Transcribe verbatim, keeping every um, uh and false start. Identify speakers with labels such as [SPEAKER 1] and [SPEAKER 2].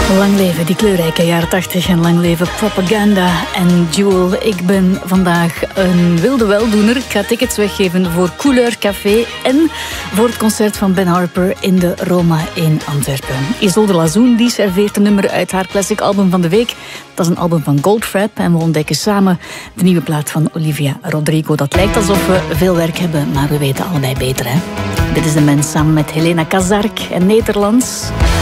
[SPEAKER 1] Lang leven die kleurrijke jaren tachtig en lang leven Propaganda en Jewel. Ik ben vandaag een wilde weldoener. Ik ga tickets weggeven voor Couleur Café en voor het concert van Ben Harper in de Roma in Antwerpen. Isolde Lazoen die serveert een nummer uit haar classic album van de week. Dat is een album van Goldfrapp en we ontdekken samen de nieuwe plaat van Olivia Rodrigo. Dat lijkt alsof we veel werk hebben, maar we weten allebei beter, hè? Dit is de mens samen met Helena Kazark en Nederlands.